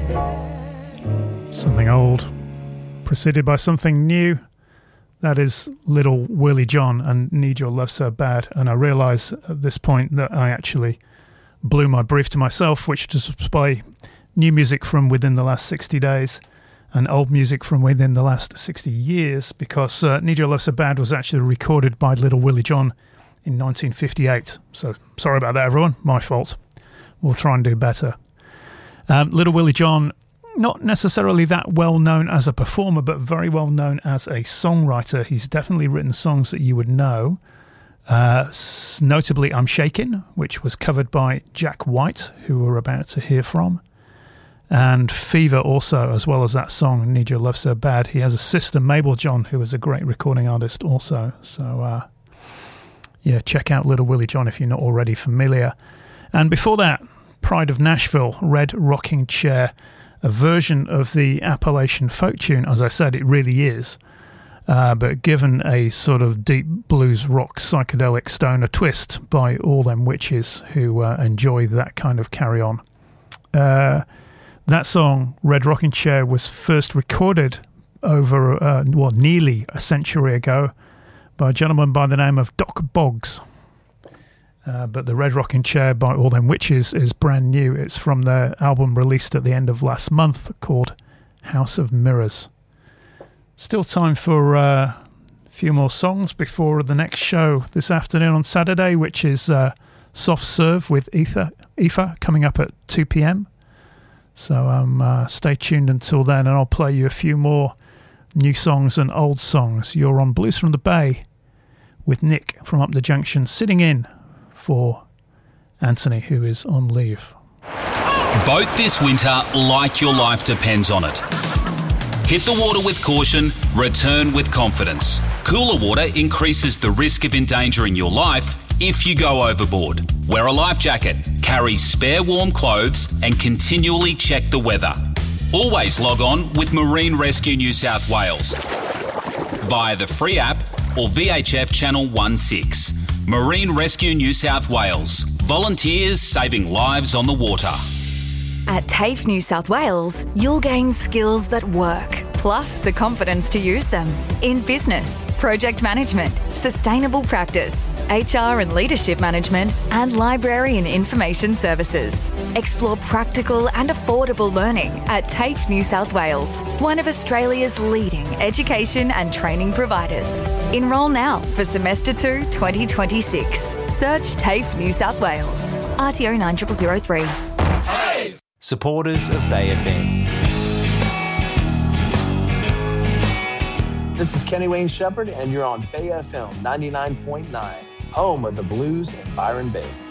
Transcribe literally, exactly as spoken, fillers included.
Something old, preceded by something new. That is Little Willie John and Need Your Love So Bad. And I realise at this point that I actually blew my brief to myself, which was to display new music from within the last sixty days and old music from within the last sixty years, because uh, Need Your Love So Bad was actually recorded by Little Willie John in nineteen fifty-eight. So sorry about that, everyone. My fault. We'll try and do better. Um, Little Willie John, not necessarily that well known as a performer, but very well known as a songwriter. He's definitely written songs that you would know. Uh, notably, I'm Shakin', which was covered by Jack White, who we're about to hear from. And Fever also, as well as that song, Need Your Love So Bad. He has a sister, Mabel John, who is a great recording artist also. So, uh, yeah, check out Little Willie John if you're not already familiar. And before that, Pride of Nashville, Red Rocking Chair, a version of the Appalachian folk tune. As I said, it really is. Uh, but given a sort of deep blues rock psychedelic stoner twist by all them witches who uh, enjoy that kind of carry-on. Uh, that song, Red Rocking Chair, was first recorded over, uh, well, nearly a century ago by a gentleman by the name of Doc Boggs. Uh, but the Red Rocking Chair by All Them Witches is brand new. It's from their album released at the end of last month called House of Mirrors. Still time for uh, a few more songs before the next show this afternoon on Saturday, which is uh, Soft Serve with Aoife, Aoife coming up at two p.m. So um, uh, stay tuned until then, and I'll play you a few more new songs and old songs. You're on Blues from the Bay with Nick from Up the Junction, sitting in for Anthony, who is on leave. Boat this winter like your life depends on it. Hit the water with caution, return with confidence. Cooler water increases the risk of endangering your life if you go overboard. Wear a life jacket, carry spare warm clothes, and continually check the weather. Always log on with Marine Rescue New South Wales via the free app or V H F Channel sixteen. Marine Rescue New South Wales. Volunteers saving lives on the water. At TAFE New South Wales, you'll gain skills that work, plus the confidence to use them in business, project management, sustainable practice, H R and leadership management, and library and information services. Explore practical and affordable learning at TAFE New South Wales, one of Australia's leading education and training providers. Enrol now for semester two twenty twenty-six. Search TAFE New South Wales. R T O nine zero zero zero three. TAFE! Supporters of Bay F M. This is Kenny Wayne Shepherd, and you're on Bay F M ninety-nine point nine, home of the blues in Byron Bay.